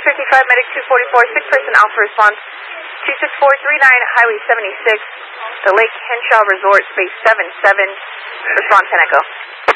255, medic 244, sick person Alpha response 26439, highway 76, the Lake Henshaw Resort, space 77, response 10 Echo.